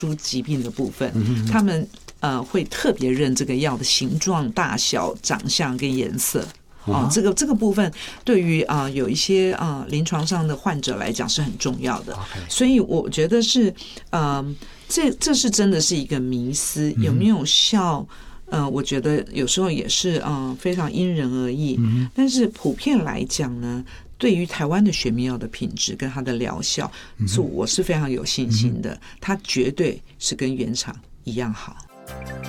殊疾病的部分，他们会特别认这个药的形状、大小、长相跟颜色。这个部分对于有一些临床上的患者来讲是很重要的。所以我觉得是这是真的是一个迷思，有没有效？我觉得有时候也是非常因人而异。但是普遍来讲呢，对于台湾的学名药的品质跟它的疗效，我是非常有信心的，它绝对是跟原厂一样好。